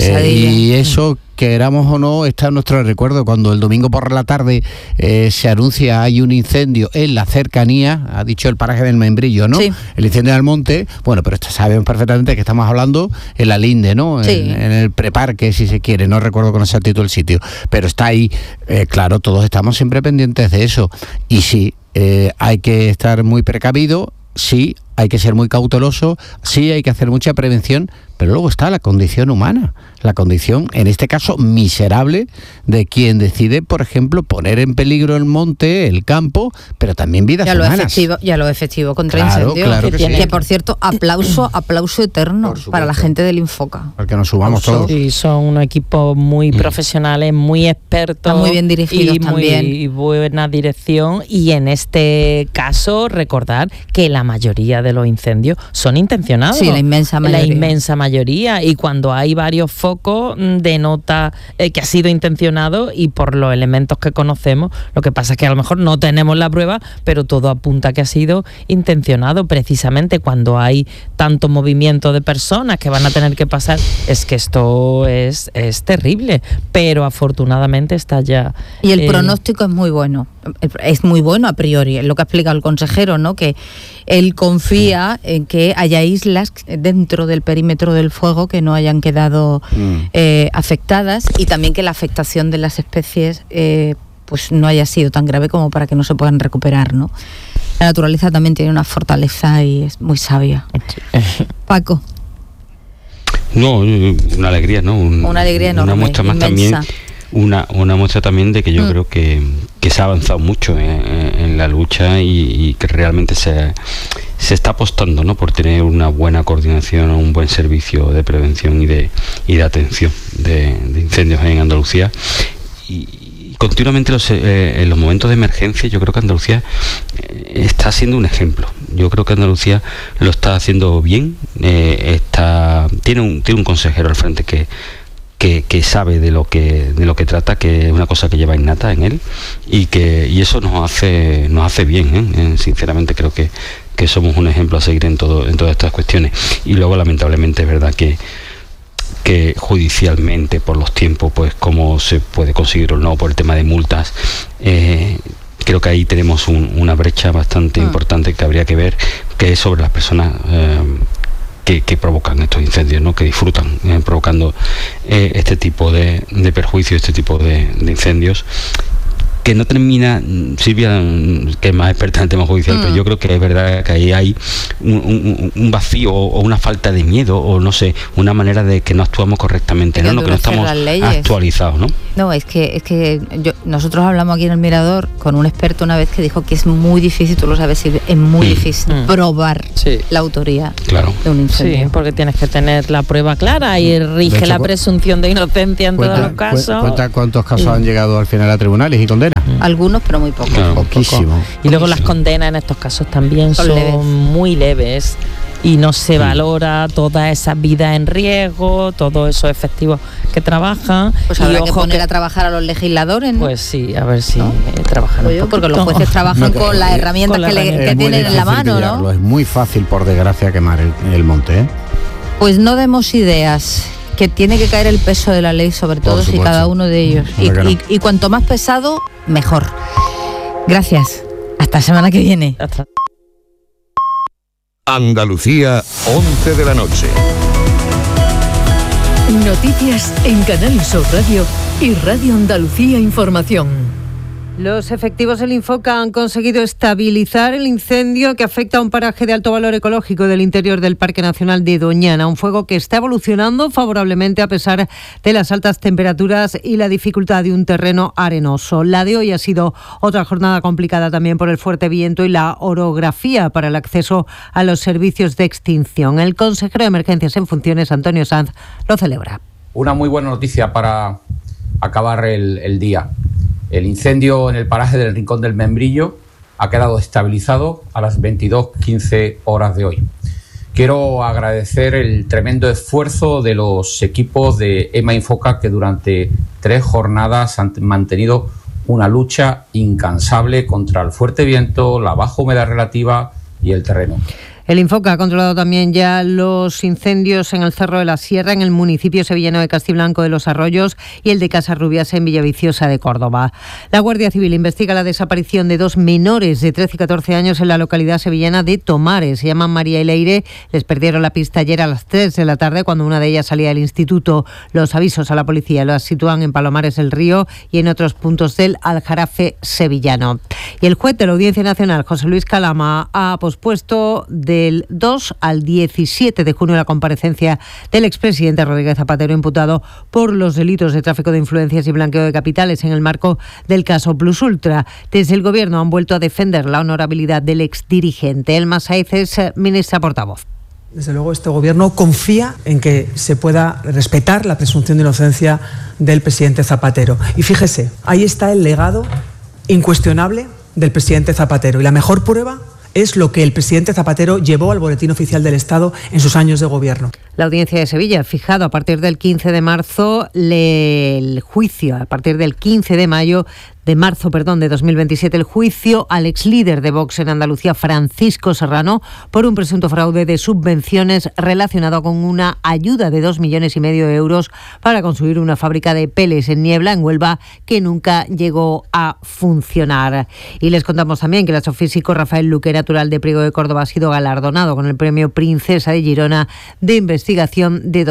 y eso, queramos o no, está en nuestro recuerdo. Cuando el domingo por la tarde se anuncia hay un incendio en la cercanía, ha dicho el paraje del Membrillo, ¿no? Sí. El incendio del Monte, bueno, pero sabemos perfectamente que estamos hablando en la Linde, ¿no? Sí. En el preparque, si se quiere, no recuerdo con exactitud el sitio, pero está ahí, claro, todos estamos siempre pendientes de eso, y sí, hay que estar muy precavido, sí, hay que ser muy cauteloso, sí, hay que hacer mucha prevención, pero luego está la condición humana, la condición, en este caso, miserable de quien decide, por ejemplo, poner en peligro el monte, el campo, pero también vidas humanas. Ya lo efectivo contra incendio, claro que por cierto, aplauso eterno para la gente del Infoca. Para que nos subamos todos. Sí, son un equipo muy profesionales, muy expertos. Están muy bien dirigidos también. Y buena dirección, y en este caso, recordar que la mayoría de los incendios son intencionados. Sí, la inmensa mayoría, y cuando hay varios focos denota que ha sido intencionado, y por los elementos que conocemos, lo que pasa es que a lo mejor no tenemos la prueba, pero todo apunta que ha sido intencionado. Precisamente cuando hay tanto movimiento de personas que van a tener que pasar, es que esto es terrible, pero afortunadamente está ya. Y el pronóstico es muy bueno a priori, es lo que ha explicado el consejero, ¿no? Que él confía en que haya islas dentro del perímetro del fuego que no hayan quedado afectadas, y también que la afectación de las especies pues no haya sido tan grave como para que no se puedan recuperar, ¿no? La naturaleza también tiene una fortaleza y es muy sabia. Paco. No, una alegría, ¿no? Una alegría enorme, una muestra más inmensa. También. Una muestra también de que yo creo que se ha avanzado mucho en la lucha, y que realmente se está apostando, ¿no?, por tener una buena coordinación, un buen servicio de prevención y de atención de incendios en Andalucía. Y continuamente en los momentos de emergencia, yo creo que Andalucía está siendo un ejemplo. Yo creo que Andalucía lo está haciendo bien, tiene un consejero al frente que sabe de lo que trata, que es una cosa que lleva innata en él, y eso nos hace bien, sinceramente creo que somos un ejemplo a seguir en todas estas cuestiones. Y luego, lamentablemente, es verdad que judicialmente, por los tiempos, pues cómo se puede conseguir o no por el tema de multas, creo que ahí tenemos una brecha bastante importante que habría que ver, que es sobre las personas que provocan estos incendios, ¿no? Que disfrutan provocando este tipo de perjuicios, este tipo de incendios, que no termina, Silvia, que es más experta en el tema judicial, pero yo creo que es verdad que ahí hay un vacío o una falta de miedo, o no sé, una manera de que no actuamos correctamente, que no estamos actualizados, ¿no? No, es que nosotros hablamos aquí en El Mirador con un experto una vez que dijo que es muy difícil, tú lo sabes, Silvia, es muy difícil probar la autoría de un incendio. Sí, porque tienes que tener la prueba clara y rige la presunción de inocencia en todos los casos. Cuenta cuántos casos han llegado al final a tribunales y condenas. Algunos, pero muy pocos. Claro, poquísimo. Y luego las condenas en estos casos también son muy leves y no se valora toda esa vida en riesgo, todos esos efectivos que trabajan. Pues habrá que poner a trabajar a los legisladores, ¿no? Pues sí, a ver si trabajan un poquito. Porque los jueces trabajan con las herramientas que tienen en la mano, ¿no? Es muy fácil, por desgracia, quemar el monte, ¿eh? Pues no demos ideas, que tiene que caer el peso de la ley sobre todos y cada uno de ellos. Y cuanto más pesado, mejor. Gracias. Hasta la semana que viene. Andalucía, 11 de la noche. Noticias en Canal Sur Radio y Radio Andalucía Información. Los efectivos del Infoca han conseguido estabilizar el incendio que afecta a un paraje de alto valor ecológico del interior del Parque Nacional de Doñana, un fuego que está evolucionando favorablemente a pesar de las altas temperaturas y la dificultad de un terreno arenoso. La de hoy ha sido otra jornada complicada también por el fuerte viento y la orografía para el acceso a los servicios de extinción. El consejero de Emergencias en funciones, Antonio Sanz, lo celebra. Una muy buena noticia para acabar el día. El incendio en el paraje del Rincón del Membrillo ha quedado estabilizado a las 22:15 horas de hoy. Quiero agradecer el tremendo esfuerzo de los equipos de EMA Infoca, que durante 3 jornadas han mantenido una lucha incansable contra el fuerte viento, la baja humedad relativa y el terreno. El Infoca ha controlado también ya los incendios en el Cerro de la Sierra, en el municipio sevillano de Castiblanco de los Arroyos, y el de Casarrubias en Villaviciosa de Córdoba. La Guardia Civil investiga la desaparición de 2 menores de 13 y 14 años en la localidad sevillana de Tomares. Se llaman María y Leire. Les perdieron la pista ayer a las 3 de la tarde cuando una de ellas salía del instituto. Los avisos a la policía las sitúan en Palomares del Río y en otros puntos del Aljarafe sevillano. Y el juez de la Audiencia Nacional, José Luis Calama, ha pospuesto del 2 al 17 de junio la comparecencia del expresidente Rodríguez Zapatero, imputado por los delitos de tráfico de influencias y blanqueo de capitales en el marco del caso Plus Ultra. Desde el Gobierno han vuelto a defender la honorabilidad del exdirigente. Elma Sáez es ministra portavoz. Desde luego, este Gobierno confía en que se pueda respetar la presunción de inocencia del presidente Zapatero. Y fíjese, ahí está el legado incuestionable del presidente Zapatero. Y la mejor prueba es lo que el presidente Zapatero llevó al Boletín Oficial del Estado en sus años de gobierno. La Audiencia de Sevilla ha fijado a partir del 15 de marzo el juicio, a partir del 15 de marzo de 2027, el juicio al exlíder de Vox en Andalucía, Francisco Serrano, por un presunto fraude de subvenciones relacionado con una ayuda de 2,5 millones de euros para construir una fábrica de peles en Niebla, en Huelva, que nunca llegó a funcionar. Y les contamos también que el astrofísico Rafael Luque, natural de Priego de Córdoba, ha sido galardonado con el premio Princesa de Girona de Investigación de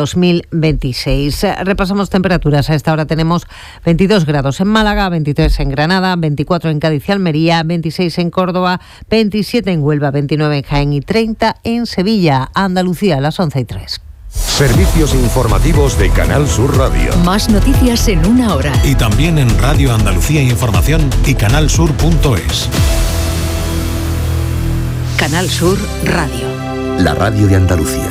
2026. Repasamos temperaturas. A esta hora tenemos 22 grados en Málaga, 23 en Granada, 24 en Cádiz y Almería, 26 en Córdoba, 27 en Huelva, 29 en Jaén y 30 en Sevilla. Andalucía, a las 11:03. Servicios informativos de Canal Sur Radio. Más noticias en una hora. Y también en Radio Andalucía Información y canalsur.es. Canal Sur Radio. La radio de Andalucía.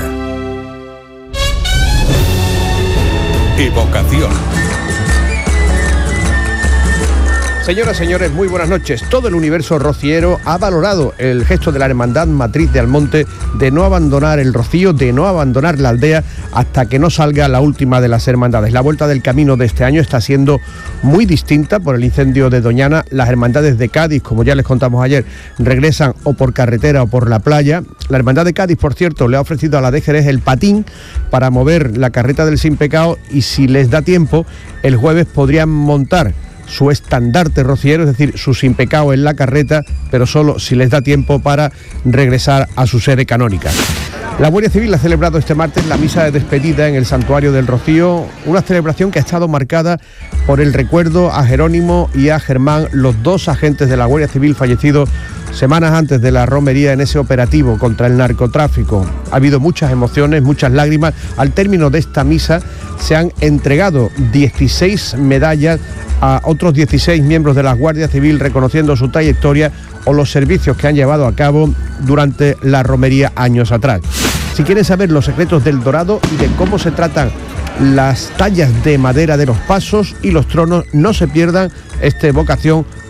Evocación. Señoras, señores, muy buenas noches. Todo el universo rociero ha valorado el gesto de la Hermandad Matriz de Almonte de no abandonar el rocío, de no abandonar la aldea hasta que no salga la última de las hermandades. La vuelta del camino de este año está siendo muy distinta por el incendio de Doñana. Las hermandades de Cádiz, como ya les contamos ayer, regresan o por carretera o por la playa. La Hermandad de Cádiz, por cierto, le ha ofrecido a la de Jerez el patín para mover la carreta del Sin Pecado, y si les da tiempo, el jueves podrían montar su estandarte rociero, es decir, su Sin Pecado en la carreta, pero solo si les da tiempo para regresar a su sede canónica. La Guardia Civil ha celebrado este martes la misa de despedida en el Santuario del Rocío, una celebración que ha estado marcada por el recuerdo a Jerónimo y a Germán, los dos agentes de la Guardia Civil fallecidos semanas antes de la romería en ese operativo contra el narcotráfico. Ha habido muchas emociones, muchas lágrimas. Al término de esta misa se han entregado 16 medallas a otros 16 miembros de la Guardia Civil, reconociendo su trayectoria o los servicios que han llevado a cabo durante la romería años atrás. Si quieren saber los secretos del Dorado y de cómo se tratan las tallas de madera de los pasos y los tronos, no se pierdan esta evocación